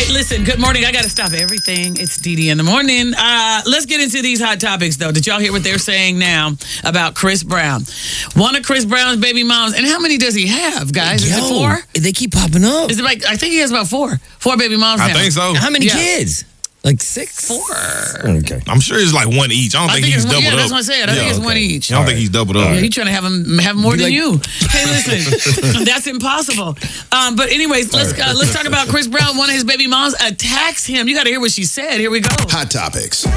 right, listen, good morning. I got to stop everything. It's Dee in the morning. Let's get into these hot topics, though. Did y'all hear what they're saying now about Chris Brown? One of Chris Brown's baby moms. And how many does he have, guys? Is it 4? They keep popping up. Is it like, I think he has about 4 baby moms now. I think so. How many kids? Like 6? 4. Okay. I'm sure it's like one each. I don't think he's doubled up. Yeah, that's what I said. I think it's one each. I don't think he's doubled up. Yeah, he's trying to have more than you. Hey, listen, that's impossible. But anyways, let's talk about Chris Brown. One of his baby moms attacks him. You got to hear what she said. Here we go. Hot topics.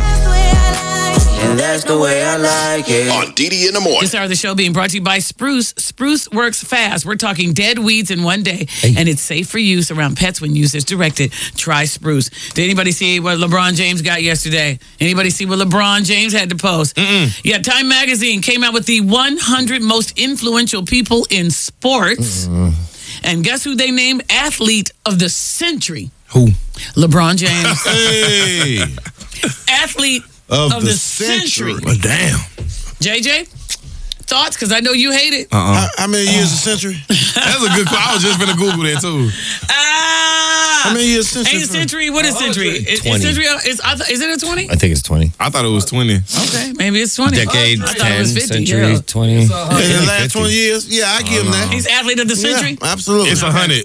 And that's the way I like it. On Dee in the morning. This hour of the show being brought to you by Spruce. Spruce works fast. We're talking dead weeds in one day, and it's safe for use around pets when used as directed. Try Spruce. Did anybody see what LeBron James got yesterday? Anybody see what LeBron James had to post? Yeah, Time Magazine came out with the 100 most influential people in sports. And guess who they named Athlete of the Century? Who? LeBron James. Hey. Athlete of the century. Well, damn. JJ, thoughts? Because I know you hate it. How many years a century? That's a good question. I was just going to Google that, too. How many years a century? Ain't century? What is century? Is 20. century? Is it a 20? I think it's 20. I thought it was 20. Okay, maybe it's 20. Decade, I thought 10, it was 50. century, Yeah. 20. In the last 20 years? Yeah, I give him that. He's athlete of the century? Yeah, absolutely. It's 100.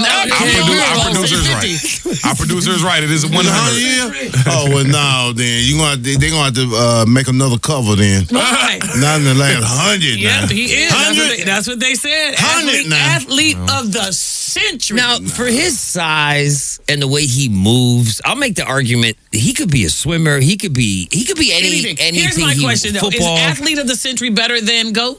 Our producer is right. Our producer is right. It is 100. 100 years? Oh, well, no, then. They're going to have to make another cover then. Right. Not in the last 100 Yeah, now. he is. 100? That's what they said. 100 now. Athlete of the century. Now, for his size and the way he moves, I'll make the argument he could be a swimmer. He could be anything. Here's my question, though. Football. Is athlete of the century better than GOAT?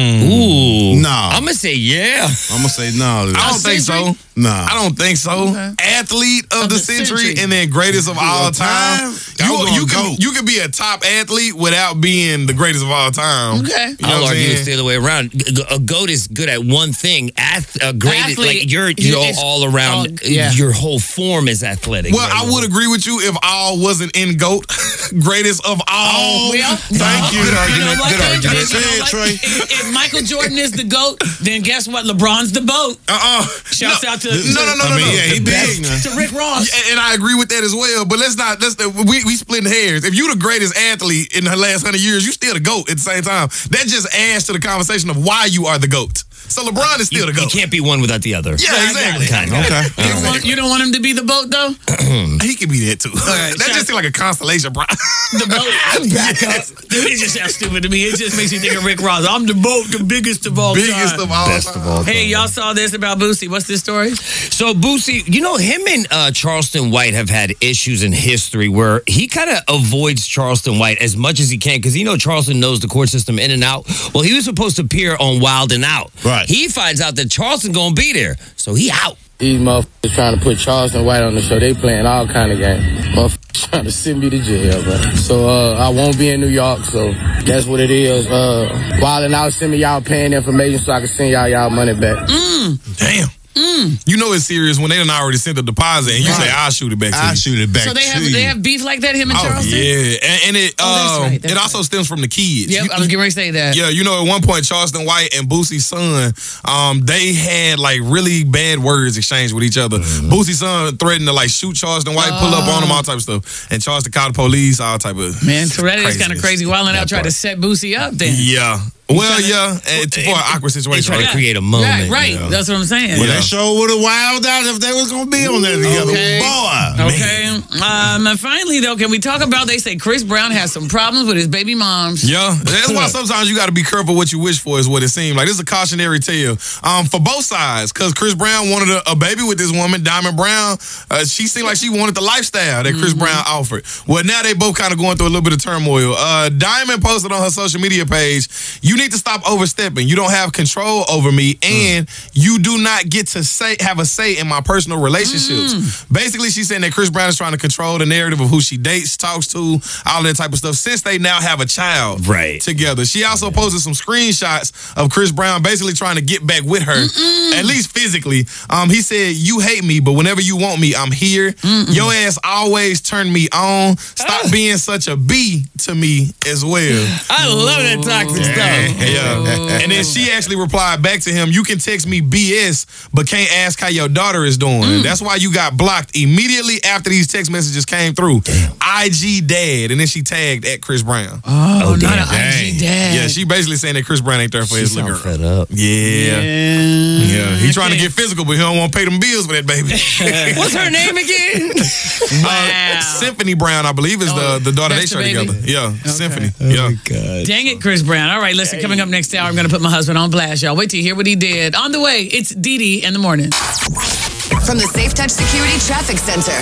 Ooh. No. I'm going to say yeah. I'm going to say no. I don't think so. No. I don't think so. Okay. Athlete of the century and then greatest of all time. You could be a top athlete without being the greatest of all time. Okay. You know I'll what I'm argue saying? it's the other way around. A GOAT is good at one thing. Athlete, like you're all around. Your whole form is athletic. Well, I would agree with you if all wasn't in GOAT. Greatest of all. Well, Thank you. Good argument. Good argument. Say it, Trey. If Michael Jordan is the GOAT, then guess what? LeBron's the boat. Shouts out to No. Yeah, he big now. to Rick Ross. And I agree with that as well. But we splitting hairs. If you the greatest athlete in the last 100 years, you still the GOAT at the same time. That just adds to the conversation of why you are the GOAT. So LeBron is still the GOAT. You can't be one without the other. Yeah, exactly. Okay. You don't want him to be the boat, though? He can be that too. right, That just seems like a constellation, bro. The boat. Back up. It just sounds stupid to me. It just makes you think of Rick Ross. I'm the boat, the biggest of all Biggest time. of all Best time. of all time. Hey, y'all saw this about Boosie. What's this story? So Boosie, him and Charleston White have had issues in history where he kind of avoids Charleston White as much as he can because Charleston knows the court system in and out. Well, he was supposed to appear on Wild and Out. Right. He finds out that Charleston gonna be there, so he out. These motherfuckers trying to put Charleston White on the show. They playing all kind of games. Motherfuckers trying to send me to jail, bro. So I won't be in New York, so that's what it is. Wild and Out, send me y'all paying information so I can send y'all money back. Damn. You know it's serious when they done already sent the deposit and you say, I'll shoot it back to you. I'll shoot it back So they have beef like that, him and Oh, Charleston? yeah. And it that's right, that's it also stems from the kids. Yep, I was getting ready to say that. Yeah, at one point, Charleston White and Boosie's son, they had like really bad words exchanged with each other. Boosie's son threatened to like shoot Charleston White, pull up on him, all type of stuff. And Charleston called the police, all type of Man, so that is kind of craziness. crazy. Wild and Out tried to set Boosie up then. Yeah. Well, yeah, it's for an awkward They situation. try to create a moment. Right. That's what I'm saying. Well, they sure would have wild out if they was going to be on there together. Okay. Boy. Okay. And finally, though, can we talk about, they say Chris Brown has some problems with his baby moms. Yeah, that's why sometimes you got to be careful what you wish for is what it seems like. This is a cautionary tale for both sides because Chris Brown wanted a baby with this woman, Diamond Brown. She seemed like she wanted the lifestyle that Chris Brown offered. Well, now they both kind of going through a little bit of turmoil. Diamond posted on her social media page, you need to stop overstepping. You don't have control over me and you do not get to have a say in my personal relationships. Basically, she's saying that Chris Brown is trying trying to control the narrative of who she dates, talks to, all that type of stuff, since they now have a child together. She also posted some screenshots of Chris Brown basically trying to get back with her, at least physically. He said, "You hate me, but whenever you want me, I'm here. Your ass always turn me on. Stop being such a B to me as well." I love that toxic stuff. Yeah. And then she actually replied back to him, "You can text me BS, but can't ask how your daughter is doing. That's why you got blocked immediately after these text messages came through. IG dad." And then she tagged at Chris Brown. Oh, not an IG dad. Yeah, she basically saying that Chris Brown ain't there for his little girl. Fed up. Yeah. He trying to get physical, but he don't want to pay them bills for that baby. What's her name again? Wow. Symphony Brown, I believe, is the daughter they that's share the baby? together. Yeah, Symphony. Oh Yeah. my God. Dang it, Chris Brown. All right, listen, coming up next hour, I'm going to put my husband on blast, y'all. Wait till you hear what he did. On the way, it's Dee Dee in the morning. From the Safe Touch Security Traffic Center.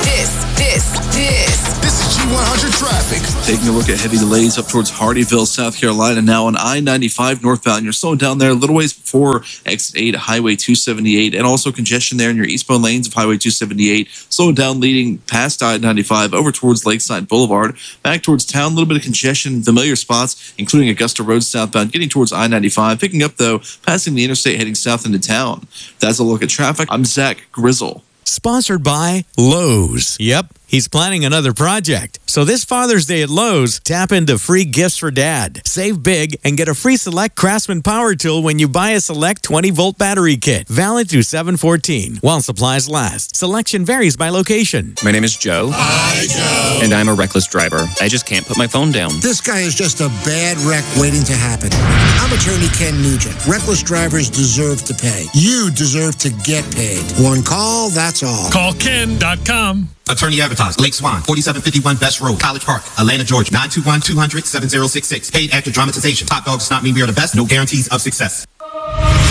This is G100 traffic. Taking a look at heavy delays up towards Hardyville, South Carolina, now on I-95 northbound. You're slowing down there a little ways before exit 8, Highway 278, and also congestion there in your eastbound lanes of Highway 278. Slowing down leading past I-95 over towards Lakeside Boulevard. Back towards town, a little bit of congestion in familiar spots, including Augusta Road southbound, getting towards I-95. Picking up, though, passing the interstate heading south into town. That's a look at traffic. I'm Zach Grizzle. Sponsored by Lowe's. Yep, he's planning another project. So this Father's Day at Lowe's, tap into free gifts for Dad. Save big and get a free Select Craftsman power tool when you buy a Select 20-volt battery kit. Valid through 7/14 while supplies last. Selection varies by location. My name is Joe. Hi, Joe. And I'm a reckless driver. I just can't put my phone down. This guy is just a bad wreck waiting to happen. I'm attorney Ken Nugent. Reckless drivers deserve to pay. You deserve to get paid. One call, that's all. Call Ken.com. Attorney advertised. Lake Swan, 4751 Best Road, College Park, Atlanta, Georgia. 921-200-7066. Paid actor dramatization. Top dogs does not mean we are the best. No guarantees of success.